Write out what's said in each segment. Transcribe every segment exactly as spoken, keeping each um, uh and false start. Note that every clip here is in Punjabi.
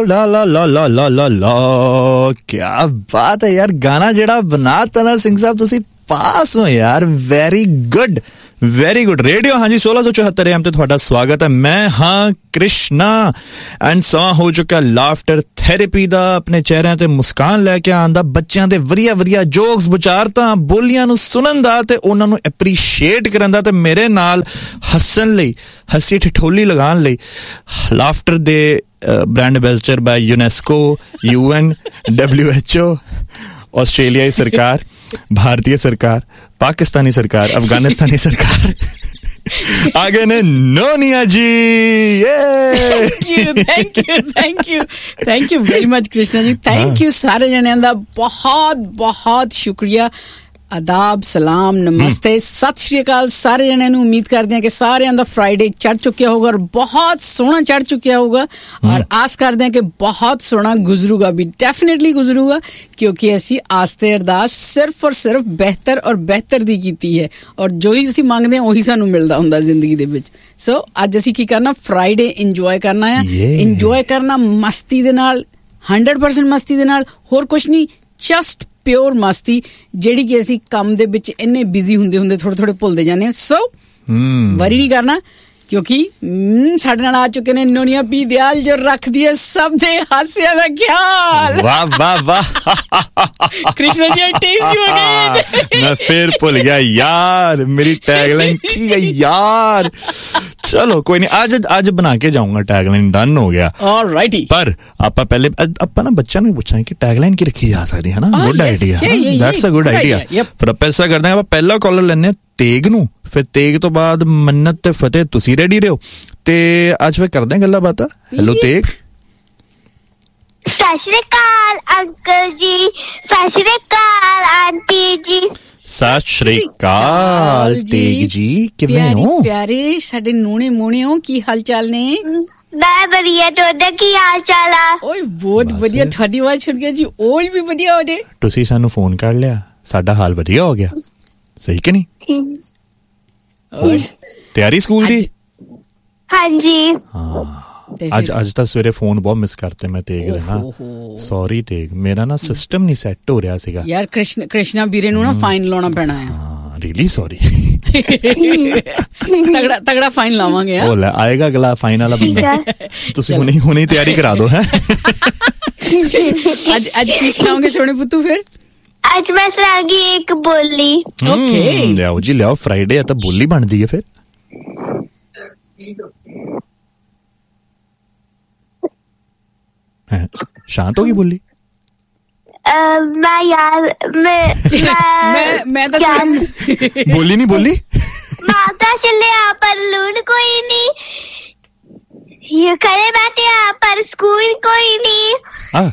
ला ला ला ला ला ला ला, क्या बात है यार, गाना जेड़ा बनाता ना सिंह साहब तुसी पास हो यार, very good very good. Radio हाँ जी सोलह सौ चौहत्तर एम ते तुहाडा स्वागत है। मैं हाँ कृष्णा एंड समा हो चुका लाफ्टर थेरेपी दा, अपने चेहरिਆਂ ਤੇ ਮੁਸਕਾਨ ਲੈ ਕੇ ਆਂਦਾ, ਬੱਚਿਆਂ ਦੇ ਵਧੀਆ ਵਧੀਆ ਜੋਕਸ ਵਿਚਾਰਤਾਂ ਬੋਲੀਆਂ ਨੂੰ ਸੁਣਨ ਦਾ ਤੇ ਉਹਨਾਂ ਨੂੰ ਐਪਰੀਸ਼ੀਏਟ ਕਰਨ ਦਾ ਤੇ ਮੇਰੇ ਨਾਲ ਹੱਸਣ ਲਈ ਹੱਸੀ ਠਿਠੋਲੀ ਲਗਾਉਣ ਲਈ ਲਾਫਟਰ ਦੇ brand ambassador by UNESCO, UN, WHO, ऑस्ट्रेलियाई सरकार, भारतीय सरकार, पाकिस्तानी सरकार, अफगानिस्तानी सरकार आगे ने नोनिया जी। Thank you thank you thank you thank you very much Krishna ji, thank you सारे जणियां दा बहुत बहुत शुक्रिया। आदाब, सलाम, नमस्ते, सत श्री अकाल सारे जणियां ਨੂੰ। उम्मीद करते हैं कि सारे ਦਾ फ्राइडे चढ़ चुकिया होगा और बहुत सोहना चढ़ चुकिया होगा और आस करते हैं कि बहुत सोहना गुजरूगा भी, डेफिनेटली गुजरूगा, क्योंकि ਅਸੀਂ ਆਸਤੇ ਅਰਦਾਸ ਸਿਰਫ ਔਰ ਸਿਰਫ ਬਿਹਤਰ ਔਰ ਬਿਹਤਰ ਦੀ ਕੀਤੀ ਹੈ ਔਰ ਜੋ ਹੀ ਅਸੀਂ ਮੰਗਦੇ ਹਾਂ ਉਹੀ ਸਾਨੂੰ ਮਿਲਦਾ ਹੁੰਦਾ ਜ਼ਿੰਦਗੀ ਦੇ ਵਿੱਚ। ਸੋ ਅੱਜ ਅਸੀਂ ਕੀ ਕਰਨਾ, ਫਰਾਈਡੇ ਇੰਜੋਏ ਕਰਨਾ ਹੈ, ਇੰਜੋਏ ਕਰਨਾ ਮਸਤੀ ਦੇ ਨਾਲ, हंड्रेड परसेंट ਮਸਤੀ ਦੇ ਨਾਲ, ਹੋਰ ਕੁਛ ਨਹੀਂ, ਜਸਟ ਪਿਓਰ ਮਸਤੀ ਜਿਹੜੀ ਕਿ ਅਸੀਂ ਕੰਮ ਦੇ ਵਿੱਚ ਇੰਨੇ ਬਿਜ਼ੀ ਹੁੰਦੇ ਹੁੰਦੇ ਥੋੜੇ ਥੋੜੇ ਭੁੱਲਦੇ ਜਾਂਦੇ ਹਾਂ। ਸੋ ਵਰੀ ਨਹੀਂ ਕਰਨਾ, ਕਿਉਂਕਿ ਸਾਡੇ ਨਾਲ ਆ ਚੁੱਕੇ ਨੇ ਨੋਨੀਆ ਪੀ ਦਿਆਲ ਜੋ ਰੱਖਦੀ ਹੈ ਸਭ ਦੇ ਹਾਸਿਆਂ ਦਾ ਖਿਆਲ। ਵਾਹ ਵਾਹ ਵਾਹ Krishna ji, I tease you again। मैं फिर भूल गया यार, मेरी टैगलाइन की है यार। चलो कोई नहीं, आज आज बना के जाऊंगा टैगलाइन, डन हो गया। ऑलराइटी, पर आपा पहले ਆਪਾਂ ਨਾ ਬੱਚਿਆਂ ਨੂੰ ਪੁੱਛਾਂ ਕਿ ਟੈਗਲਾइन ਕੀ ਰੱਖੀ ਜਾ ਸਕਦੀ ਹੈ ਨਾ। Good idea, that's a good idea. ਫਿਰ ਆਪਾਂ ਐਸਾ ਕਰਦੇ ਹਾਂ, ਆਪਾਂ ਪਹਿਲਾ ਕਾਲਰ ਲੈਣੇ ਤੇਗ ਨੂੰ, ਫਿਰ ਤੇਗ ਤੋਂ ਬਾਅਦ ਮੰਨਤ ਤੇ ਫਤਿਹ, ਤੁਸੀਂ ਰੈਡੀ ਰਹੋ ਤੇ ਅੱਜ ਫਿਰ ਕਰਦੇ ਹਾਂ ਗੱਲਾਂ ਬਾਤਾਂ। ਹੈਲੋ ਤੇਗ। ਸਤਿ ਸ਼੍ਰੀ ਅਕਾਲ ਅੰਕਲ ਜੀ, ਸਤਿ ਸ਼੍ਰੀ ਅਕਾਲ ਆਂਟੀ ਜੀ। ਸਤਿ ਸ਼੍ਰੀ ਅਕਾਲ ਤੇਗ ਜੀ, ਕਿਵੇਂ ਹੋ? ਪਿਆਰੇ ਸਾਡੇ ਨੂਣੇ ਮੋਣੇ ਹੋ, ਕੀ ਹਾਲ ਚਾਲ ਨੇ? ਮੈਂ ਵਧੀਆ, ਤੁਹਾਡਾ ਕੀ ਹਾਲ ਚਾਲ ਆ? ਓਏ ਬਹੁਤ ਵਧੀਆ, ਤੁਹਾਡੀ ਆਵਾਜ਼ ਸੁਣ ਕੇ ਜੀ ਓਲ ਵੀ ਵਧੀਆ ਹੋ ਜੇ। ਤੁਸੀਂ ਸਾਨੂੰ ਫੋਨ ਕਰ ਲਿਆ, ਸਾਡਾ ਹਾਲ ਵਧੀਆ ਹੋ ਗਿਆ, ਸਹੀ ਕਿ ਨਹੀਂ? ਔਰ ਤਿਆਰੀ ਸਕੂਲ ਦੀ? ਹਾਂਜੀ। ਹਾਂ, ਅੱਜ ਅੱਜ ਤਾਂ ਸਵੇਰੇ ਫੋਨ ਬਹੁਤ ਮਿਸ ਕਰਤੇ ਮੈਂ ਤੇਗ ਦੇ ਨਾ, ਸੌਰੀ ਤੇਗ, ਮੇਰਾ ਨਾ ਸਿਸਟਮ ਨਹੀਂ ਸੈੱਟ ਹੋ ਰਿਹਾ ਸੀਗਾ ਯਾਰ। ਕ੍ਰਿਸ਼ਨ ਕ੍ਰਿਸ਼ਨਾ ਵੀਰੇ ਨੂੰ ਨਾ ਫਾਈਨ ਲਾਉਣਾ ਪੈਣਾ ਹੈ। ਹਾਂ, ਰੀਲੀ ਸੌਰੀ। ਤਗੜਾ ਤਗੜਾ ਫਾਈਨ ਲਾਵਾਂਗੇ। ਉਹ ਲੈ ਆਏਗਾ ਅਗਲਾ ਫਾਈਨ ਵਾਲਾ ਬੰਦਾ, ਤੁਸੀਂ ਹੁਣੇ ਹੁਣੇ ਤਿਆਰੀ ਕਰਾ ਦਿਓ ਹੈ। ਅੱਜ ਅੱਜ ਕੀ ਸੁਣਾਓਗੇ ਸੋਹਣੇ ਪੁੱਤੂ? ਫਿਰ ਅੱਜ ਮੈਂ ਸੁਣਾਂਗੀ ਇੱਕ ਬੋਲੀ। ਓਕੇ ਲਿਆਓ ਜੀ ਲਿਆਓ, ਫਰਾਈਡੇ ਆ ਤਾਂ ਬੋਲੀ ਬਣਦੀ ਹੈ। ਫਿਰ शांत होगी बोली? मैं यार मैं मैं मैं तो बोली नहीं बोली। माता चले पर लून कोई नहीं, ये करे बैठे पर स्कूल कोई नहीं। हाँ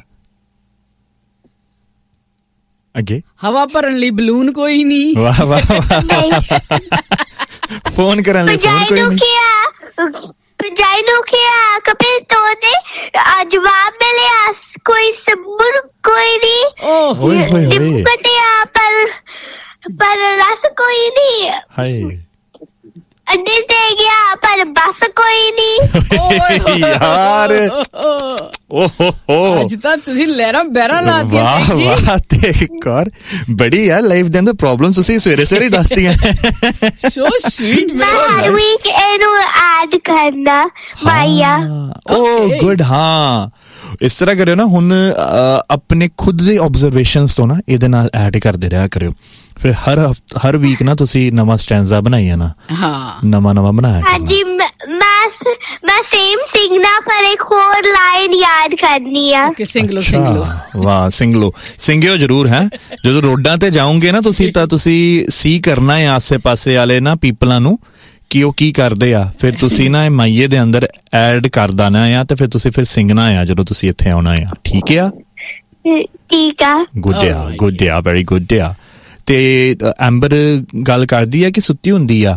आगे हवा भरन ਲਈ ਬਲੂਨ ਕੋਈ ਨਹੀਂ। वाह वाह वाह। फोन करन ਲਈ फोन कोई नहीं। जाई नु किया कपे तो ने जवाब मिले कोई सबूर कोई नहीं, निपटिया पर पर रस कोई नहीं। हाय अंडे दे गया पर बस कोई नहीं। यार ओ हो हो, ਅੱਜ ਤਾਂ ਤੁਸੀਂ ਲਹਿਰਾਂ ਬਹਿਰਾਂ ਲਾਤੀਆਂ। ਵਾਹ ਵਾਹ ਤੇ ਇੱਕ ਹੋਰ ਬੜੀ ਯਾਰ ਲਾਈਫ ਦੇ ਅੰਦਰ ਪ੍ਰੋਬਲਮ ਤੁਸੀਂ ਸਵੇਰੇ ਸਵੇਰੇ ਦੱਸਦੀਆਂ। So sweet. ਮੈਂ ਹਰ ਵੀਕ ਇਹਨੂੰ ਐਡ ਕਰਨਾ ਮਾਇਆ। ਓ ਗੁੱਡ। ਹਾਂ ਇਸ ਤਰ੍ਹਾਂ ਕਰਿਓ ਨਾ, ਹੁਣ ਆਪਣੇ ਖੁਦ ਦੇ ਆਬਜ਼ਰਵੇਸ਼ਨਸ ਤੋਂ ਨਾ ਇਹਦੇ ਨਾਲ ਐਡ ਕਰਦੇ ਰਿਹਾ ਕਰਿਓ। ਫਿਰ ਹਰ ਹਰ ਵੀਕ ਨਾ ਤੁਸੀਂ ਨਵਾਂ ਸਟੈਂਜ਼ਾ ਬਣਾਈਏ ਨਾ। ਹਾਂ ਨਵਾਂ ਨਵਾਂ ਬਣਾਇਆ। ਹਾਂਜੀ ਮੈਂ ਮੈਂ ਸੇਮ ਸਿੰਗਨਾ ਪਰ ਇੱਕ ਹੋਰ ਲਾਈਨ ਯਾਦ ਕਰਨੀ ਆ। ਓਕੇ ਸਿੰਗ ਲੋ ਸਿੰਗ ਲੋ। ਵਾਹ ਸਿੰਗ ਲੋ, ਸਿੰਗਿਓ ਜ਼ਰੂਰ ਹੈ। ਜਦੋਂ ਰੋਡਾਂ ਤੇ ਜਾਓਗੇ ਨਾ ਤੁਸੀਂ ਤਾਂ ਤੁਸੀਂ ਸੀ ਕਰਨਾ ਹੈ ਆਸੇ ਪਾਸੇ ਵਾਲੇ ਨਾ ਪੀਪਲਾਂ ਨੂੰ ਕਿ ਉਹ ਕੀ ਕਰਦੇ ਆ, ਫਿਰ ਤੁਸੀਂ ਨਾ ਇਹ ਮਾਈਏ ਦੇ ਅੰਦਰ ਐਡ ਕਰ ਦੇਣਾ ਆ ਤੇ ਫਿਰ ਤੁਸੀਂ ਫਿਰ ਸਿੰਗਣਾ ਆ ਜਦੋਂ ਤੁਸੀਂ ਇੱਥੇ ਆਉਣਾ ਆ। ਠੀਕ ਆ? ਠੀਕ ਆ। ਗੁੱਡ ਆ ਗੁੱਡ ਆ ਵੈਰੀ ਗੁੱਡ ਆ। ਤੇ ਅੰਬਰ ਗੱਲ ਕਰਦੀ ਆ ਕਿ ਸੁੱਤੀ ਹੁੰਦੀ ਆ?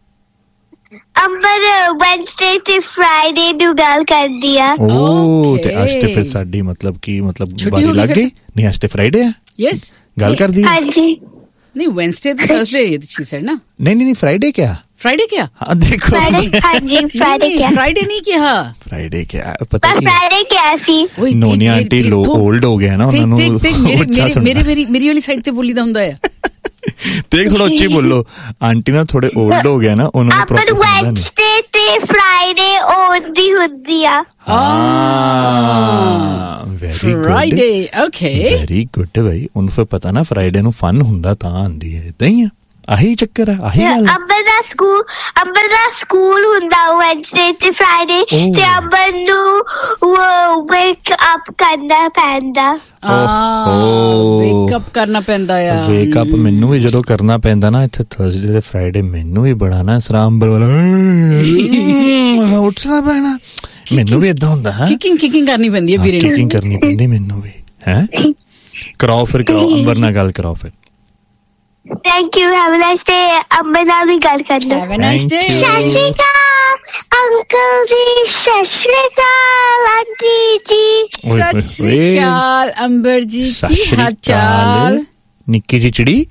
ਅੰਬਰ ਵੈਨਸਡੇ ਤੇ ਫਰਾਈਡੇ ਨੂੰ ਗੱਲ ਕਰਦੀ ਆ। ਓ ਤੇ ਅੱਜ ਤੇ ਫਿਰ ਸਾਡੀ ਮਤਲਬ ਕੀ ਮਤਲਬ ਬਾਰੀ ਲੱਗ ਗਈ? ਨਹੀਂ ਅੱਜ ਤੇ ਫਰਾਈਡੇ ਆ। ਯੈਸ ਗੱਲ ਕਰਦੀ ਆ। ਹਾਂਜੀ ਨਹੀਂ ਵੈਨਸਡੇ ਤੇ ਥਰਸਡੇ ਸ਼ੀ ਸੈਡ ਨਾ। ਨਹੀਂ ਨਹੀਂ ਫਰਾਈਡੇ ਕਿਆ? फ्राइडे क्या? हाँ देखो फ्राइडे हाँ जी फ्राइडे क्या फ्राइडे नहीं किया फ्राइडे क्या पता पर फ्राइडे क्या सी ਨੋਨੀਆ ਆਂਟੀ ਲੋ 올ਡ ਹੋ ਗਿਆ ਨਾ ਉਹਨਾਂ ਨੂੰ ਦੇਖ ਦੇਖ ਮੇਰੇ ਮੇਰੇ ਮੇਰੀ ਮੇਰੀ ਵਾਲੀ ਸਾਈਡ ਤੇ ਬੋਲੀਦਾ ਹੁੰਦਾ ਹੈ ਦੇਖ ਥੋੜਾ ਉੱਚੀ ਬੋਲੋ ਆਂਟੀ ਨਾ ਥੋੜੇ 올ਡ ਹੋ ਗਿਆ ਨਾ ਉਹਨਾਂ ਨੂੰ ਪਰ ਵੈਨਸਡੇ ਤੇ ਫਰਾਈਡੇ ਆਉਂਦੀ ਹੁੰਦੀ ਆ ਹਾਂ very good Friday okay very good ਬਈ ਉਹਨੂੰ ਫਿਰ ਪਤਾ ਨਾ ਫਰਾਈਡੇ ਨੂੰ ਫਨ ਹੁੰਦਾ ਤਾਂ ਆਂਦੀ ਹੈ ਇਦਾਂ ਹੀ ਆ ਆਹੀ ਚੱਕਰ ਆ ਆਹੀ ਗੱਲ ਅੰਬਰ ਦਾ ਸਕੂਲ ਅੰਬਰ ਦਾ ਸਕੂਲ ਹੁੰਦਾ ਵੈਨਸਡੇ ਤੇ ਫਰਾਈਡੇ ਤੇ ਅੰਬਰ ਨੂੰ ਵੇਕ ਅਪ ਕਰਨਾ ਪੈਂਦਾ ਵੇਕ ਅਪ ਕਰਨਾ ਪੈਂਦਾ ਆ ਵੇਕ ਅਪ ਮੈਨੂੰ ਵੀ ਜਦੋਂ ਕਰਨਾ ਪੈਂਦਾ ਨਾ ਇੱਥੇ ਥਰਸਡੇ ਤੇ ਫਰਾਈਡੇ ਮੈਨੂੰ ਵੀ ਬੜਾ ਨਾ ਸਰਾਂਬਰ ਵਾਲਾ ਉੱਠਣਾ ਪੈਣਾ ਮੈਨੂੰ ਵੀ ਇਦਾਂ ਹੁੰਦਾ ਹੈ ਕਿਕਿੰਗ ਕਿਕਿੰਗ ਕਰਨੀ ਪੈਂਦੀ ਹੈ ਵੀਰੇ ਨੂੰ ਕਿਕਿੰਗ ਕਰਨੀ ਪੈਂਦੀ ਮੈਨੂੰ ਵੀ ਹੈ ਕਰਾਓ ਫਿਰ ਕਰਾਓ ਅੰਬਰ ਨਾਲ ਗੱਲ ਕਰਾਓ ਫਿਰ Thank you. Have a nice day. ਅੰਬਰ ਨਾਲ ਵੀ ਗੱਲ ਕਰਨਾ Have a nice day. ਸਤਿ ਸ਼੍ਰੀ ਅਕਾਲ ਅੰਕਲ ਜੀ ਸਤਿ ਸ਼੍ਰੀ ਅਕਾਲ ਆਂਟੀ ਜੀ ਸਤਿ ਸ਼੍ਰੀ ਅਕਾਲ ਅੰਬਰ ਜੀ ਕੀ ਹਾਲ ਚਾਲ ਨਿੱਕੀ ਜੀ ਚਿੜੀ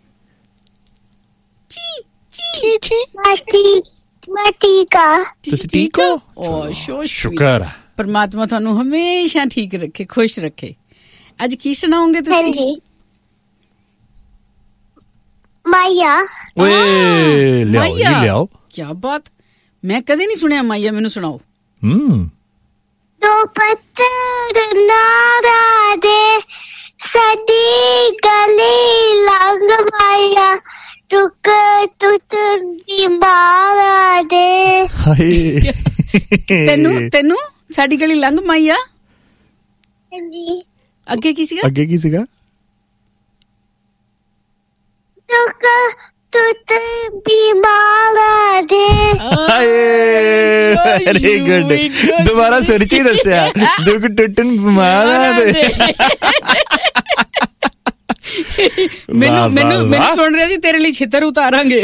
ਚੀ ਚੀ ਚੀ ਮੈਂ ਠੀਕ ਮੈਂ ਠੀਕ ਆ ਤੁਸੀਂ ਠੀਕ ਹੋ ਓ ਸ਼ੋ ਸ਼ੁਕਰ ਹੈ ਪਰਮਾਤਮਾ ਤੁਹਾਨੂੰ ਹਮੇਸ਼ਾ ਠੀਕ ਰੱਖੇ ਖੁਸ਼ ਰੱਖੇ ਅੱਜ ਕੀ ਸੁਣਾਓਗੇ ਤੁਸੀਂ ਹਾਂਜੀ ਮਾਇਆ ਓਏ ਲਿਆਓ ਜੀ ਲਿਆਓ ਕੀ ਬਾਤ ਮੈਂ ਕਦੇ ਨਹੀਂ ਸੁਣਿਆ ਮਾਇਆ ਮੈਨੂੰ ਸੁਣਾਓ ਹਮ ਦੋ ਪੱਤਰ ਨਾਰਾ ਦੇ ਸਾਡੀ ਗਲੀ ਲੰਘ ਮਾਇਆ ਟੁਕ ਟੁੱਟ ਦੀ ਮਾਰਾ ਦੇ ਹਾਏ ਤੈਨੂੰ ਤੈਨੂੰ ਸਾਡੀ ਗਲੀ ਲੰਘ ਮਾਇਆ ਹਾਂਜੀ ਅੱਗੇ ਕੀ ਸੀਗਾ ਅੱਗੇ ਕੀ ਸੀਗਾ ਟੁਕ ਟੁੱਟ ਦੀ ਮਾਰਾ ਦੇ ਹਾਏ ਵੈਰੀ ਗੁੱਡ ਦੁਬਾਰਾ ਸਰਚੀ ਦੱਸਿਆ ਦੁੱਖ ਟੁੱਟਣ ਬਿਮਾਰਾਂ ਦੇ ਮੈਨੂੰ ਮੈਨੂੰ ਮੈਨੂੰ ਸੁਣ ਰਿਹਾ ਸੀ ਤੇਰੇ ਲਈ ਛਿੱਤਰ ਉਤਾਰਾਂਗੇ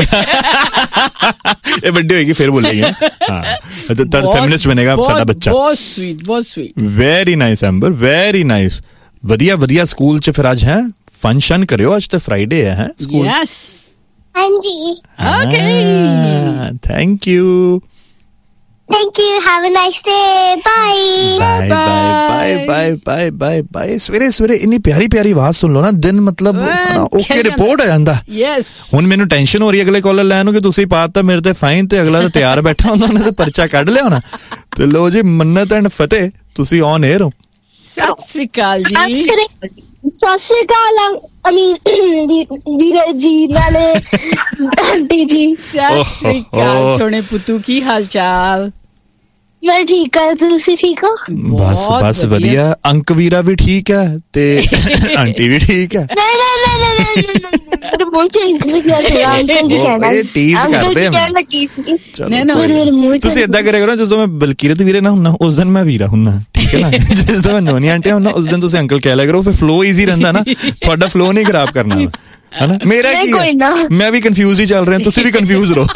ਇਹ ਵੱਡੀ ਹੋਏਗੀ ਫਿਰ ਬੋਲੇਗੀ ਹਾਂ ਤਾਂ ਫੈਮਿਨਿਸਟ ਬਣੇਗਾ ਸਾਡਾ ਬੱਚਾ ਬਹੁਤ ਸਵੀਟ ਬਹੁਤ ਸਵੀਟ ਵੈਰੀ ਨਾਈਸ ਅੰਬਰ ਵੈਰੀ ਨਾਈਸ ਵਧੀਆ ਵਧੀਆ ਸਕੂਲ ਚ ਫਿਰ ਅੱਜ ਹੈ ਫੰਕਸ਼ਨ ਕਰਿਓ ਅੱਜ ਤਾਂ ਫਰਾਈਡੇ ਹੈ ਸਕੂਲ ਯੈਸ ਹਾਂਜੀ okay thank you Thank you. Have a nice day. Bye. Bye bye bye bye bye bye. ਸਵੇਰੇ ਸਵੇਰੇ ਇੰਨੀ ਪਿਆਰੀ ਪਿਆਰੀ ਆਵਾਜ਼ ਸੁਣ ਲਓ ਨਾ ਦਿਨ ਮਤਲਬ ਓਕੇ ਰਿਪੋਰਟ ਆ ਜਾਂਦਾ ਯੈਸ ਹੁਣ ਮੈਨੂੰ ਟੈਨਸ਼ਨ ਹੋ ਰਹੀ ਅਗਲੇ ਕਾਲਰ ਲੈਣ ਨੂੰ ਕਿ ਤੁਸੀਂ ਪਾਤਾ ਮੇਰੇ ਤੇ ਫਾਈਨ ਤੇ ਅਗਲਾ ਤਾਂ ਤਿਆਰ ਬੈਠਾ ਹੁੰਦਾ ਉਹਨੇ ਤਾਂ ਪਰਚਾ ਕੱਢ ਲਿਆ ਹੋਣਾ ਤੇ ਲੋ ਜੀ ਮੰਨਤ ਐਂਡ ਫਤਿਹ ਤੁਸੀਂ ਔਨ 에ਅਰ ਹੋ ਸਤਿ ਸ੍ਰੀ ਅਕਾਲ ਜੀ ਸਤਿ ਸ੍ਰੀ ਅਕਾਲ ਅਮੀਰ ਵੀਰੇ ਜੀ ਨਾਲੇ ਆਂਟੀ ਜੀ ਸਤਿ ਸ੍ਰੀ ਅਕਾਲ ਸੋਹਣੇ ਪੁੱਤੂ ਕੀ ਹਾਲ ਚਾਲ ਮੈਂ ਠੀਕ ਆ ਤੁਸੀਂ ਠੀਕ ਹੋ ਬਸ ਬਸ ਵਧੀਆ ਅੰਕ ਵੀਰਾ ਵੀ ਠੀਕ ਹੈ ਤੇ ਆਂਟੀ ਵੀ ਠੀਕ ਹੈ ਨਹੀਂ ਨਹੀਂ ਨਹੀਂ ਨਹੀਂ ਮੇਰੇ ਮੂੰਹ ਚ ਇੰਗਲਿਸ਼ ਗਿਆ ਸੀ ਅੰਕਲ ਜੀ ਕਹਿਣਾ ਇਹ ਟੀਜ਼ ਕਰਦੇ ਆ ਕਹਿਣ ਲੱਗੀ ਸੀ ਤੁਸੀਂ ਏਦਾਂ ਕਰਿਆ ਕਰੋ ਜਦੋਂ ਮੈਂ ਬਲਕੀਰਤ ਵੀਰੇ ਨਾ ਹੁੰਨਾ ਉਸ ਦਿਨ ਮੈਂ ਵੀਰਾ ਹੁੰਨਾ ਠੀਕ ਹੈ ਨਾ ਜਿਸ ਦਿਨ ਮੈਂ ਨੋਨੀ ਆਂਟੀ ਹੁੰਨਾ ਉਸ ਦਿਨ ਤੁਸੀਂ ਅੰਕਲ ਕਹਿ ਲਿਆ ਕਰੋ ਫਿਰ ਫਲੋ ਈਜ਼ੀ ਰਹਿੰਦਾ ਨਾ ਤੁਹਾਡਾ ਫਲੋ ਨਹੀਂ ਖਰਾਬ ਕਰਨਾ ਹਨਾ ਮੇਰਾ ਕੀ ਮੈਂ ਵੀ ਕਨਫਿਊਜ਼ ਹੀ ਚੱਲ ਰਿਹਾ ਤੁਸੀਂ ਵੀ ਕਨਫਿਊਜ਼ ਰਹੋ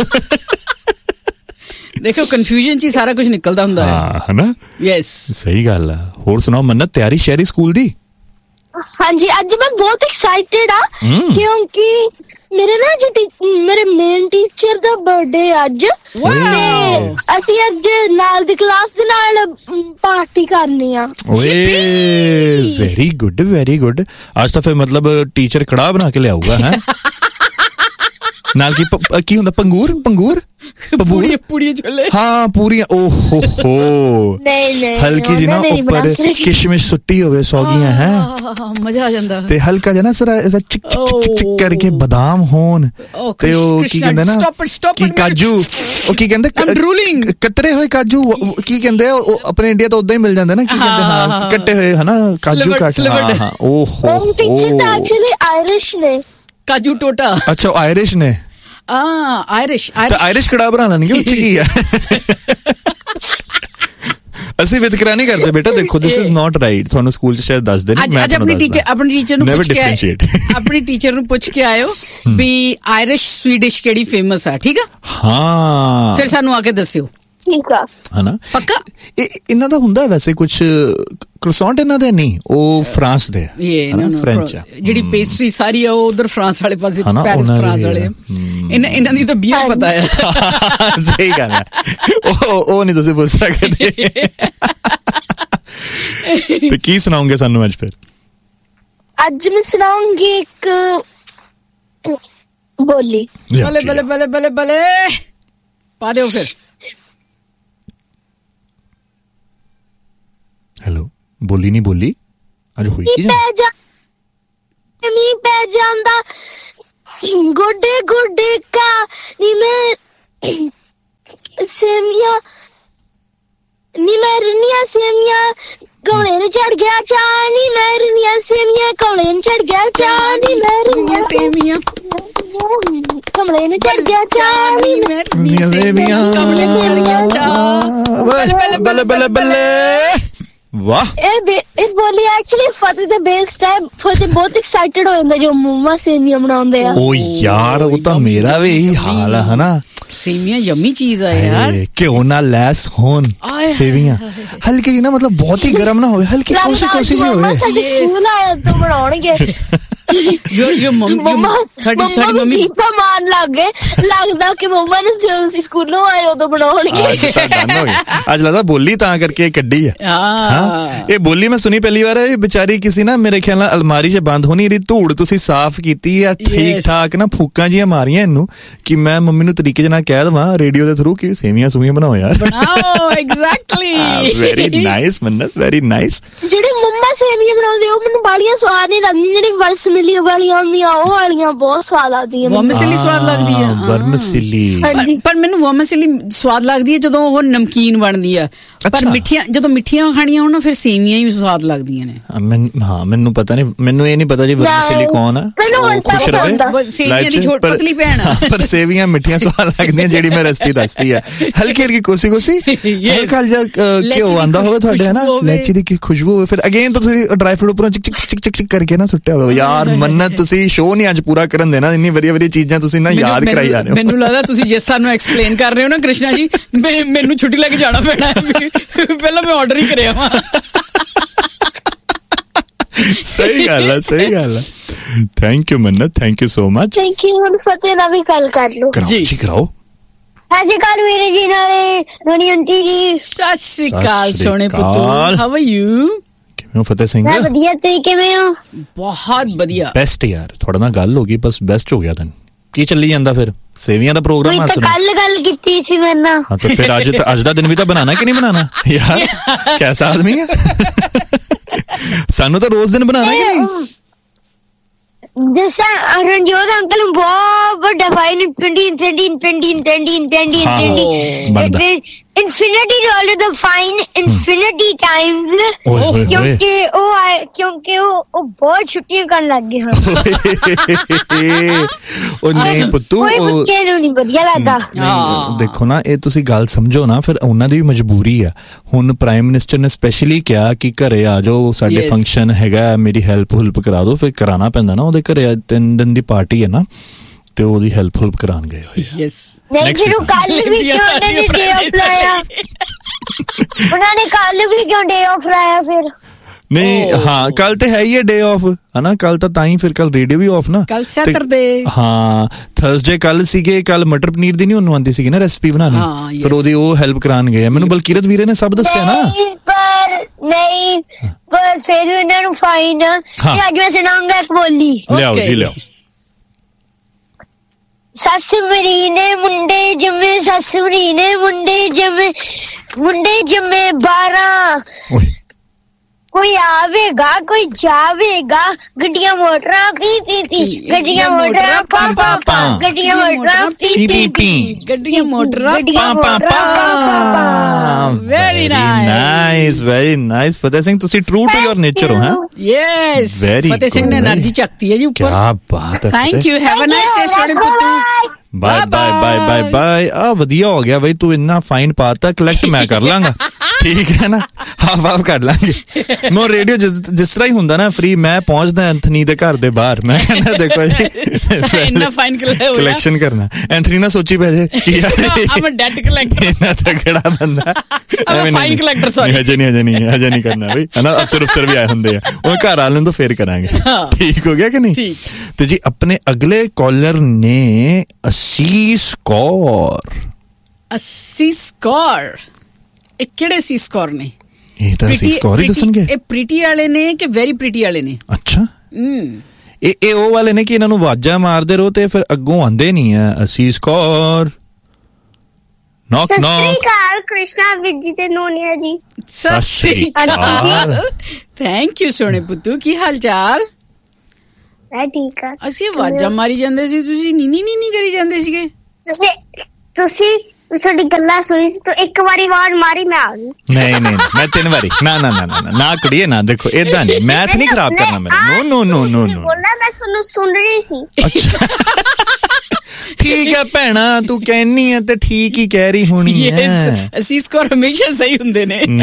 ਦੇਖੋ ਕਨਫਿਊਜ਼ਨ ਚ ਹੀ ਸਾਰਾ ਕੁਝ ਨਿਕਲਦਾ ਹੁੰਦਾ ਹੈ ਹਾਂ ਹਨਾ ਯੈਸ ਸਹੀ ਗੱਲ ਆ ਹੋਰ ਸੁਣਾਓ ਮੰਨਤ ਤਿਆਰੀ ਸ਼ਹਿਰੀ ਸਕੂਲ ਦੀ ਹਾਂਜੀ ਅੱਜ ਮੈਂ ਬਹੁਤ ਐਕਸਾਈਟਿਡ ਆ ਕਿਉਂਕਿ ਮੇਰੇ ਨਾ ਜੋ ਮੇਰੇ ਮੇਨ ਟੀਚਰ ਦਾ ਬਰਥਡੇ ਅੱਜ ਤੇ ਅਸੀਂ ਅੱਜ ਨਾਲ ਦੀ ਕਲਾਸ ਦੇ ਨਾਲ ਪਾਰਟੀ ਕਰਨੀ ਆ ਓਏ ਵੈਰੀ ਗੁੱਡ ਵੈਰੀ ਗੁੱਡ ਅੱਜ ਤਾਂ ਫਿਰ ਮਤਲਬ ਟੀਚਰ ਕੜਾਹ ਬਣਾ ਕੇ ਲਿਆਊਗਾ ਹੈ ਨਾਲ ਕੀ ਕੀ ਹੁੰਦਾ ਪੰਗੂਰ ਪੰਗੂਰ ਪੂਰੀ ਪੂਰੀ ਛੋਲੇ ਹਾਂ ਪੂਰੀਆਂ ਓ ਹੋ ਹੋ ਨਹੀਂ ਨਹੀਂ ਹਲਕੀ ਜੀ ਨਾ ਉੱਪਰ ਕਿਸ਼ਮਿਸ਼ ਸੁੱਟੀ ਹੋਵੇ ਸੌਗੀਆਂ ਹੈ ਮਜ਼ਾ ਆ ਜਾਂਦਾ ਤੇ ਹਲਕਾ ਜਿਹਾ ਨਾ ਸਰਾ ਐਸਾ ਚਿਕ ਚਿਕ ਚਿਕ ਕਰਕੇ ਬਦਾਮ ਹੋਣ ਤੇ ਉਹ ਕੀ ਕਹਿੰਦੇ ਨਾ ਕੀ ਕਾਜੂ ਉਹ ਕੀ ਕਹਿੰਦੇ ਕੱਤਰੇ ਹੋਏ ਕਾਜੂ ਕੀ ਕਹਿੰਦੇ ਉਹ ਆਪਣੇ ਇੰਡੀਆ ਤੋਂ ਉਦਾਂ ਹੀ ਮਿਲ ਜਾਂਦੇ ਨਾ ਕੀ ਕਹਿੰਦੇ ਹਾਂ ਕੱਟੇ ਹੋਏ ਹਨਾ ਕਾਜੂ ਕੱਟ ਹਾਂ ਓ ਹੋ ਟੀਚਰ ਤਾਂ ਐਕਚੁਅਲੀ ਆਇਰਿਸ਼ ਨੇ ਕਾਜੂ ਟੋਟਾ ਅੱਛਾ ਆਇਰਿਸ਼ ਨੇ ਆ ਆਇਰਿਸ਼ ਤਾਂ ਆਇਰਿਸ਼ ਕੜਾ ਬਣਾਉਣਾ ਨਹੀਂ ਉੱਚ ਕੀ ਆ ਅਸੀਂ ਵਿਤਕਰਾ ਨਹੀਂ ਕਰਦੇ ਬੇਟਾ ਦੇਖੋ ਦਿਸ ਇਜ਼ ਨਾਟ ਰਾਈਟ ਤੁਹਾਨੂੰ ਸਕੂਲ ਚ ਸ਼ਾਇਦ ਦੱਸ ਦੇ ਨਹੀਂ ਮੈਂ ਅੱਜ ਆਪਣੀ ਟੀਚਰ ਆਪਣੀ ਟੀਚਰ ਨੂੰ ਪੁੱਛ ਕੇ ਆਪਣੀ ਟੀਚਰ ਨੂੰ ਪੁੱਛ ਕੇ ਆਇਓ ਵੀ ਆਇਰਿਸ਼ ਸਵੀਡਿਸ਼ ਕਿਹੜੀ ਫੇਮਸ ਆ ਠੀਕ ਆ ਹਾਂ ਫਿਰ ਸਾਨੂੰ ਆ ਕੇ ਦੱਸਿਓ ਠੀਕ ਆ ਹਨਾ ਪੱਕਾ ਇਹ ਇਹਨਾਂ ਦਾ ਹੁੰਦਾ ਵੈਸੇ ਕੁਝ ਕ੍ਰੋਸੈਂਟ ਇਹਨਾਂ ਦੇ ਨਹੀਂ, ਉਹ ਫਰਾਂਸ ਦੇ ਫ੍ਰੈਂਚ ਆ। ਜਿਹੜੀ ਪੇਸਟਰੀ ਸਾਰੀ ਆ ਉਹ ਉਧਰ ਫਰਾਂਸ ਵਾਲੇ ਪਾਸੇ, ਪੈਰਿਸ ਫਰਾਂਸ ਵਾਲੇ। ਇਹਨਾਂ ਇਹਨਾਂ ਦੀ ਤਾਂ ਬੀਅਰ ਪਤਾ ਹੈ। ਸਹੀ ਗੱਲ ਹੈ, ਉਹ ਉਹ ਨਹੀਂ ਤੁਸੀਂ ਪੁੱਛ ਸਕਦੇ। ਤੇ ਕੀ ਸੁਣਾਉਂਗੇ ਸਾਨੂੰ ਅੱਜ? ਫਿਰ ਅੱਜ ਮੈਂ ਸੁਣਾਉਂਗੀ ਇੱਕ ਬੋਲੀ। ਬਲੇ ਬਲੇ ਬਲੇ ਬਲੇ ਬਲੇ ਪਾ ਦਿਓ ਫਿਰ। ਹੈਲੋ, ਬੋਲੀ ਨਹੀਂ ਬੋਲੀ ਅੱਜ ਹੋਈ ਕੀ? ਮੀਂਹ ਪੈ ਜਾਂਦਾ ਗੋਡੇ ਗੋਡੇ ਕਾ ਨੀ ਮੈਂ ਸੇਮੀਆਂ ਨੀ ਮੈਂ ਰਨੀਆਂ ਸੇਮੀਆਂ ਕੌਣੇ ਨੂੰ ਚੜ ਗਿਆ ਚਾਹ ਨੀ ਮੈਂ ਰਨੀਆਂ ਸੇਮੀਆਂ ਕੌਣੇ ਨੂੰ ਚੜ ਗਿਆ ਚਾਹ ਨੀ ਮੈਂ ਰਨੀਆਂ ਸੇਮੀਆਂ ਕੌਣੇ ਨੂੰ ਚੜ ਗਿਆ ਚਾਹ ਨੀ ਮੈਂ ਰਨੀਆਂ ਸੇਮੀਆਂ ਕੌਣੇ ਨੂੰ ਚੜ ਗਿਆ ਚਾਹ। ਬੱਲੇ ਬੱਲੇ ਬੱਲੇ ਬੱਲੇ, ਵਾਹ। ਇਸ ਬੋਲੀ ਐਕਚੁਅਲੀ ਫਤਿਹ ਦੇ ਬੇਸ ਟਾਈਮ ਫਤਿਹ ਬਹੁਤ ਐਕਸਾਈਟਡ ਹੋ ਜਾਂਦਾ ਜੋ ਮੰਮਾ ਸੇਮੀਆਂ ਬਣਾਉਂਦੇ ਆ। ਓ ਯਾਰ, ਉਹ ਤਾਂ ਮੇਰਾ ਵੀ ਇਹੀ ਹਾਲ ਹੈ ਹਨਾ। ਸੇਵੀਆਂ ਯਮੀ ਚੀਜ਼ ਆ ਯਾਰ, ਘਿਓ ਨਾਲ ਲੈਸ ਹੋਣ ਸੇਵੀਆਂ, ਹਲਕੀ ਜੀ ਨਾ, ਮਤਲਬ ਬਹੁਤ ਹੀ ਗਰਮ ਨਾ ਹੋਵੇ, ਹਲਕੀ ਕੋਸੀ ਕੋਸੀ ਜੀ ਹੋਵੇ। ਸਕੂਲ ਆਇਆ ਤਾਂ ਬਣਾਉਣਗੇ। ਮੰਮਾ ਜੀ ਤਾਂ ਮਾਰਨ ਲੱਗ ਗਏ, ਲੱਗਦਾ ਕਿ ਮੰਮਾ ਨੇ ਜਦੋਂ ਅਸੀਂ ਸਕੂਲੋਂ ਆਏ ਉਦੋਂ ਬਣਾਉਣਗੇ। ਅੱਜ ਲੱਗਦਾ ਬੋਲੀ ਤਾਂ ਕਰਕੇ ਕੱਢੀ ਹੈ। ਹਾਂ, ਇਹ ਬੋਲੀ ਮੈਂ ਸੁਣੀ ਪਹਿਲੀ ਵਾਰ। ਇਹ ਵਿਚਾਰੀ ਕਿਸੇ ਨਾ, ਮੇਰੇ ਖਿਆਲ ਨਾਲ ਅਲਮਾਰੀ 'ਚ ਬੰਦ ਹੋਣੀ, ਇਹਦੀ ਧੂੜ ਤੁਸੀਂ ਸਾਫ਼ ਕੀਤੀ ਆ ਠੀਕ ਠਾਕ ਨਾ, ਫੂਕਾਂ ਜੀਆਂ ਮਾਰੀਆਂ ਇਹਨੂੰ ਕਿ ਮੈਂ ਮੰਮੀ ਨੂੰ ਤਰੀਕੇ ਨਾਲ ਕਹਿ ਦੇਵਾਂ ਰੇਡੀਓ ਦੇ ਥਰੂ ਕਿ ਸੇਵੀਆਂ ਸੂਵੀਆਂ ਬਣਾਓ ਯਾਰ। ਬਣਾਓ, ਐਗਜ਼ੈਕਟਲੀ। ਵੈਰੀ ਨਾਈਸ ਮੰਨਤ, ਵੈਰੀ ਨਾਈਸ। ਜਿਹੜੀ ਮੰਮਾ ਸੇਵੀਆਂ ਬਣਾਉਂਦੇ ਉਹ ਮੈਨੂੰ ਬਾੜੀਆਂ ਸਵਾਦ ਨਹੀਂ ਲੱਗਦੀਆਂ, ਜਿਹੜੀ ਵਰਸਮਿਲੀ ਵਾਲੀਆਂ ਹੁੰਦੀਆਂ ਉਹ ਵਾਲੀਆਂ ਬਹੁਤ ਸਵਾਦ ਲੱਗਦੀਆਂ। ਵਰਮਸਿਲੀ ਸਵਾਦ ਲੱਗਦੀ ਹੈ, ਵਰਮਸਿਲੀ। ਪਰ ਮੈਨੂੰ ਵਰਮਸਿਲੀ ਸਵਾਦ ਲੱਗਦੀ ਹੈ ਜਦੋਂ ਉਹ ਨਮਕੀਨ ਬਣਦੀ ਆ। ਪਰ ਮਿੱਠੀਆਂ, ਜਦੋਂ ਮਿੱਠੀਆਂ ਖਾਣੀਆਂ ਹੋਣ ਫਿਰ ਸੇਵੀਆਂ ਹੀ ਸਵਾਦ ਲੱਗਦੀਆਂ ਨੇ। ਹਾਂ, ਮੈਨੂੰ ਪਤਾ ਨਹੀਂ, ਮੈਨੂੰ ਇਹ ਨਹੀਂ ਪਤਾ ਜੀ ਵਰਮਸਿਲੀ ਕੌਣ ਆ। ਖੁਸ਼ ਰਹੇ, ਸੇਵੀਆਂ ਦੀ ਛੋਟੀ ਪਤਲੀ ਭੈਣ ਆ, ਪਰ ਸੇਵੀਆਂ ਮਿੱਠੀਆਂ ਸਵਾਦ ਲੱਗਦੀਆਂ, ਜਿਹੜੀ ਮੈਂ ਰੈਸਪੀ ਦੱਸਦੀ ਆ। ਹਲਕੀ ਹਲਕੀ ਕੋਸੀ ਕੋਸੀ, ਹਲਕਾ ਜਿਹਾ ਘਿਓ ਆਂਦਾ ਹੋਵੇ ਤੁਹਾਡੇ ਹਨਾ, ਲੈਚੀ ਦੀ ਖੁਸ਼ਬੂ ਹੋਵੇ। ਫਿਰ ਅਗੇਨ ਤੁਸੀਂ ਡਰਾਈ ਫਰੂਟ ਉੱਪਰੋਂ ਚਿਕ ਚਿਕ ਚਿਕ ਚਿਕ ਕਰਕੇ ਨਾ ਸੁੱਟਿਆ ਹੋਵੇ। ਯਾਰ ਮੰਨਤ, ਤੁਸੀਂ ਸ਼ੋਅ ਨਹੀਂ ਅੱਜ ਪੂਰਾ ਕਰਨ ਦੇਣਾ, ਇੰਨੀ ਵਧੀਆ ਵਧੀਆ ਚੀਜ਼ਾਂ ਤੁਸੀਂ ਨਾ ਯਾਦ ਕਰਾਈ ਜਾ ਰਹੇ ਹੋ। ਮੈਨੂੰ ਲੱਗਦਾ ਤੁਸੀਂ ਜਿਸ ਸਾਨੂੰ ਐਕਸਪਲੇਨ ਕਰ ਰਹੇ ਹੋ ਨਾ ਕ੍ਰਿਸ਼ਨਾ ਜੀ, ਮੈਨੂੰ ਛੁੱਟੀ ਲੈ ਕੇ ਜਾਣਾ ਪੈਣਾ ਹੈ, ਪਹਿਲਾਂ ਮੈਂ ਆਰਡਰ ਹੀ ਕਰਿਆ ਵਾ। ਸਹੀ ਗੱਲ ਹੈ, ਸਹੀ ਗੱਲ ਹੈ। Thank you Mannat, thank you so much. Thank you. ਹੁਣ ਫਤਿਹ ਨਾਲ ਵੀ ਗੱਲ ਕਰ ਲਓ ਜੀ। ਕਰਾਓ। ਸਤਿ ਸ਼੍ਰੀ ਅਕਾਲ ਵੀਰੇ ਜੀ, ਨਾਲੇ ਰੋਣੀ ਆਂਟੀ ਜੀ। ਸਤਿ ਸ਼੍ਰੀ ਅਕਾਲ ਸੋਹਣੇ ਪੁੱਤੂ, ਹਾਊ ਆਰ ਯੂ? ਕਿਵੇਂ ਹੋ ਫਤਿਹ ਸਿੰਘ? ਮੈਂ ਵਧੀਆ, ਤੁਸੀਂ ਕਿਵੇਂ ਹੋ? ਬਹੁਤ ਵਧੀਆ। ਬੈਸਟ ਯਾਰ, ਤੁਹਾਡੇ ਨਾਲ ਗੱਲ ਹੋ ਗਈ, ਬਸ ਬੈਸਟ ਹੋ ਗਿਆ। ਤੈਨੂੰ ਕੀ ਚੱਲੀ ਜਾਂਦਾ ਫਿਰ? ਸੇਵੀਆਂ ਦਾ ਪ੍ਰੋਗਰਾਮ ਆ। ਕੱਲ ਗੱਲ ਕੀਤੀ ਸੀ ਮੇਰੇ ਨਾਲ। ਹਾਂ, ਤਾਂ ਫਿਰ ਅੱਜ ਅੱਜ ਦਾ ਦਿਨ ਵੀ ਤਾਂ ਬਣਾਣਾ ਕਿ ਨਹੀਂ ਬਣਾਣਾ ਯਾਰ? ਕੈਸਾ ਆਦਮੀ ਹੈ? ਸਾਨੂੰ ਤਾਂ ਰੋਜ਼ ਦਿਨ ਬਣਾਣਾ ਕਿ ਨਹੀਂ? ਜਿਸ ਰਣਜੋਤ ਅੰਕਲ ਨੂੰ ਬਹੁਤ ਵੱਡਾ fine twenty twenty twenty twenty twenty infinity dollar ਦਾ ਫਾਈਨ ਇਨਫਿਨਿਟੀ ਟਾਈਮਸ, ਕਿਉਂਕਿ ਉਹ ਆਏ ਕਿਉਂਕਿ ਉਹ ਉਹ ਬਹੁਤ ਛੁੱਟੀਆਂ ਕਰਨ ਲੱਗ ਗਏ ਹਨ। ਉਹ ਨਹੀਂ ਪੁੱਤੂ, ਕੋਈ ਬੱਚੇ ਨੂੰ ਨਹੀਂ ਵਧੀਆ ਲੱਗਦਾ। ਦੇਖੋ ਨਾ, ਇਹ ਤੁਸੀਂ ਗੱਲ ਸਮਝੋ ਨਾ, ਫਿਰ ਉਹਨਾਂ ਦੀ ਵੀ ਮਜਬੂਰੀ ਆ। ਹੁਣ ਪ੍ਰਾਈਮ ਮਿਨਿਸਟਰ ਨੇ ਸਪੈਸ਼ਲੀ ਕਿਹਾ ਕਿ ਘਰੇ ਆ ਜਾਓ, ਸਾਡੇ ਫੰਕਸ਼ਨ ਹੈਗਾ, ਮੇਰੀ ਹੈਲਪ ਹੁਲਪ ਕਰਾ ਦਿਓ। ਫਿਰ ਕਰਾਉਣਾ ਪੈਂਦਾ ਨਾ, ਉਹਦੇ ਘਰੇ ਤਿੰਨ ਦਿਨ ਦੀ ਪਾਰਟੀ ਹੈ ਨਾ, ਤੇ ਉਹਦੀ ਹੈਲਪ ਹੁਲਪ ਕਰਾਉਣ ਗਏ ਹੋਏ। ਯੈਸ। ਨਹੀਂ, ਜਿਹਨੂੰ ਕੱਲ ਵੀ ਕਿਉਂ ਉਹਨਾਂ ਨੇ ਡੇ ਆਫ ਲਾਇਆ, ਉਹਨਾਂ ਨੇ ਕੱਲ ਵੀ ਕਿਉਂ ਡੇ ਆਫ ਲਾਇਆ ਫਿਰ? ਨਹੀਂ, ਹਾਂ ਕੱਲ ਤੇ ਹੈ ਹੀ ਹੈ ਡੇ ਆਫ, ਹਨਾ? ਕੱਲ ਤਾਂ ਤਾਂ ਹੀ ਫਿਰ ਕੱਲ ਰੇਡੀਓ ਵੀ ਆਫ ਨਾ, ਕੱਲ ਸੈਟਰਡੇ। ਹਾਂ, ਥਰਸਡੇ ਕੱਲ ਸੀਗੇ। ਕੱਲ ਮਟਰ ਪਨੀਰ ਦੀ ਨਹੀਂ ਉਹਨੂੰ ਆਉਂਦੀ ਸੀਗੀ ਨਾ ਰੈਸਪੀ ਬਣਾਉਣੀ, ਫਿਰ ਉਹਦੀ ਉਹ ਹੈਲਪ ਕਰਾਉਣ ਗਏ। ਮੈਨੂੰ ਬਲਕੀਰਤ ਵੀਰੇ ਨੇ ਸਭ ਦੱਸਿਆ ਨਾ। ਪਰ ਨਹੀਂ, ਪਰ ਫਿਰ ਇਹਨਾਂ ਨੂੰ ਫਾਈਨ। ਅੱਜ ਮੈਂ ਸੁਣਾਉਂਗਾ ਇੱਕ ਬੋਲੀ। ਲਿਆਓ ਜੀ, ਲਿਆਓ। ਸੱਸ ਮਰੀ ਨੇ ਮੁੰਡੇ ਜੰਮੇ, ਸੱਸ ਮਰੀ ਨੇ ਮੁੰਡੇ ਜੰਮੇ, ਮੁੰਡੇ ਜੰਮੇ ਬਾਰਾਂ। ਕੋਈ ਆਵੇਗਾ ਕੋਈ ਜਾਵੇਗਾ, ਗੱਡੀਆਂ ਮੋਟਰਾਂ ਪੀ ਪੀ ਪੀ, ਗੱਡੀਆਂ ਮੋਟਰਾਂ ਪਾ ਪਾ ਪਾ, ਗੱਡੀਆਂ ਮੋਟਰਾਂ ਪੀ ਪੀ ਪੀ, ਗੱਡੀਆਂ ਮੋਟਰਾਂ ਪਾ ਪਾ ਪਾ। Very nice, very nice. Fateh Singh, ਤੁਸੀਂ ਟਰੂ ਟੂ ਯੋਰ ਨੇਚਰ ਹੋ। ਹਾਂ, ਯੈਸ। ਫਤਿਹ ਸਿੰਘ ਨੇ એનર્ਜੀ ਚੱਕਤੀ ਹੈ ਜੀ ਉੱਪਰ। ਕੀ ਬਾਤ ਹੈ। Thank you, have a nice day ਸੋਹਣੇ ਪੁੱਤੂ। Bye bye bye bye bye. ਆ ਵਧੀਆ ਹੋ ਗਿਆ ਬਈ, ਤੂੰ ਇੰਨਾ ਫਾਈਨ ਪਾਤਾ, ਕਲੈਕਟ ਮੈਂ ਕਰ ਲਾਂਗਾ, ਠੀਕ ਹੈ ਨਾ, ਹਾਫ ਹਾਫ ਕਰ ਲਾਂਗੇ। ਮੈਂ ਰੇਡੀਓ ਜਿਸ ਤਰ੍ਹਾਂ ਹੀ ਹੁੰਦਾ ਨਾ ਫ੍ਰੀ, ਮੈਂ ਪਹੁੰਚਦਾ ਐਂਥਨੀ ਦੇ ਘਰ ਦੇ ਬਾਹਰ, ਮੈਂ ਕਹਿੰਦਾ ਦੇਖੋ ਜੀ ਇੰਨਾ ਫਾਈਨ ਕਲੈਕਸ਼ਨ ਕਰਨਾ। ਐਂਥਨੀ ਨਾ ਸੋਚੀ ਪੈ ਜੇ ਡੈਟ ਕਲੈਕਟਰ, ਇੰਨਾ ਤਗੜਾ ਬੰਦਾ, ਫਾਈਨ ਕਲੈਕਟਰ। ਸੌਰੀ ਹਜੇ ਨਹੀਂ ਹਜੇ ਨਹੀਂ ਹਜੇ ਨਹੀਂ ਕਰਨਾ ਬਈ, ਹਨਾ, ਅਕਸਰ ਅਫਸਰ ਵੀ ਆਏ ਹੁੰਦੇ ਆ, ਉਹ ਘਰ ਆ ਲੈਣ ਤੋਂ ਫੇਰ ਕਰਾਂਗੇ, ਠੀਕ ਹੋ ਗਿਆ ਕਿ ਨਹੀਂ। ਤੇ ਜੀ ਆਪਣੇ ਅਗਲੇ ਕਾਲਰ ਨੇ ਅਸੀਸ ਕੌਰ। ਅਸੀਸ ਕੌਰ, ਇਹ ਕਿਹੜੇ ਅਸੀਸ ਕੌਰ ਨੇ? ਇਹ ਤਾਂ ਅਸੀਸ ਕੌਰ ਹੀ ਦੱਸਣਗੇ। ਇਹ ਪ੍ਰੀਟੀ ਵਾਲੇ ਨੇ ਕਿ ਵੈਰੀ ਪ੍ਰੀਟੀ ਵਾਲੇ ਨੇ? ਅੱਛਾ, ਹਮ ਇਹ ਇਹ ਉਹ ਵਾਲੇ ਨੇ ਕਿ ਇਹਨਾਂ ਨੂੰ ਆਵਾਜ਼ਾਂ ਮਾਰਦੇ ਰਹੋ ਤੇ ਫਿਰ ਅੱਗੋਂ ਆਂਦੇ ਨਹੀਂ ਆ। ਅਸੀਸ ਕੌਰ, ਨੌਕ ਨੌਕ। ਸਤਿ ਸ੍ਰੀ ਅਕਾਲ ਕ੍ਰਿਸ਼ਨਾ ਵਿਜੀ ਤੇ ਨੋਨੀਆ ਜੀ। ਸਤਿ ਸ੍ਰੀ ਅਕਾਲ, ਥੈਂਕ ਯੂ ਸੋਹਣੇ ਪੁੱਤੂ, ਕੀ ਹਾਲ ਚਾਲ? ਮੈਂ ਠੀਕ ਆ। ਅਸੀਂ ਆਵਾਜ਼ਾਂ ਮਾਰੀ ਜਾਂਦੇ ਸੀ, ਤੁਸੀਂ ਨੀਨੀ ਨੀਨੀ ਕਰੀ ਜਾਂਦੇ ਸੀਗੇ। ਤੁਸੀਂ ਤੁਸੀਂ ਤੁਹਾਡੀ ਗੱਲਾਂ ਸੁਣੀ ਸੀ ਤਾਂ ਇੱਕ ਵਾਰੀ ਆਵਾਜ਼ ਮਾਰੀ, ਮੈਂ ਆ ਗਈ। ਨਹੀਂ ਨਹੀਂ ਮੈਂ ਤਿੰਨ ਵਾਰੀ, ਨਾ ਨਾ ਨਾ ਨਾ ਨਾ ਕੁੜੀਏ ਨਾ, ਦੇਖੋ ਏਦਾਂ ਨਹੀਂ, ਮੈਥ ਨਹੀਂ ਖਰਾਬ ਕਰਨਾ ਮੇਰਾ, ਨੋ ਨੋ ਨੋ ਨੋ ਨੋ। ਬੋਲਣਾ ਮੈਂ ਤੁਹਾਨੂੰ ਸੁਣ ਰਹੀ ਸੀ। ਅੱਛਾ ਠੀਕ ਹੈ ਭੈਣਾ, ਤੂੰ ਕਹਿਨੀ ਹੈ ਤੇ ਠੀਕ ਹੀ ਕਹਿ ਰਹੀ ਹੋਣੀ ਹੈ। ਅਸੀਸ ਕੌਰ ਹਮੇਸ਼ਾ ਸਹੀ ਹੁੰਦੇ ਨੇ।